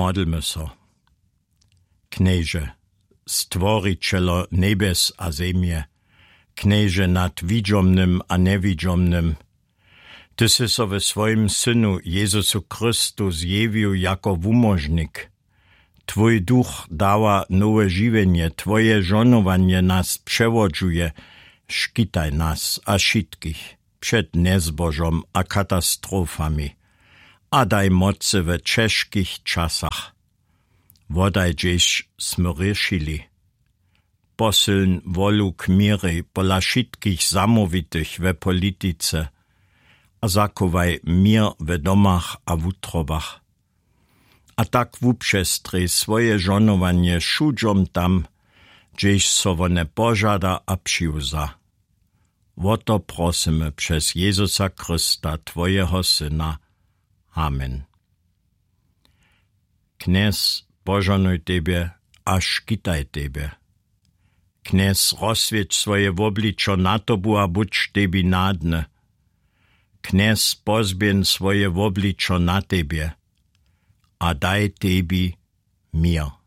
Modlmy so. Knieże, stworicielo nebes a zemje, Knieże nad widziomnym a newidziomnym, Ty si so we swoim Synu Jezusu Chrystu zjewił jako wumożnik. Twój duch dała nowe żywienie, Twoje żonowanie nas przewodzuje, szkitaj nas a wszystkich przed nezbożom a katastrofami, a daj mocy we ciężkich czasach. Wodaj gdzieś smo ryszili. Posyln wolu k miry pola wszystkich zamówitych we polityce, a zakowaj mir we domach a w utrobach. A tak wuprzestry swoje żonowanie szudżom tam, gdzieś so one pożada a przyuza. Woto prosimy przez Jezusa Chrysta, Twojego Syna. Amen. Kniez, pożanuj Tebie, a szkitaj Tebie. Kniez, rozswieć swoje obliczo na Tobu, a budź Tebi nadne. Kniez, pozbien swoje obliczo na Tebie, a daj Tebi mir.